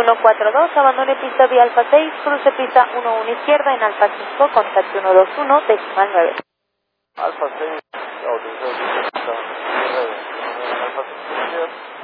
142, abandone pista vía Alfa 6, cruce pista 11 izquierda en Alfa 5, contacto 121, decimal 9. Alfa 6,